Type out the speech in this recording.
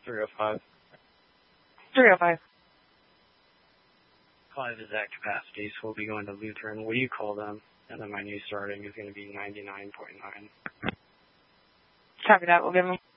305. 305. 5 is at capacity, so we'll be going to Lutheran. Will you call them? And then my new starting is going to be 99.9. Copy that. We'll give them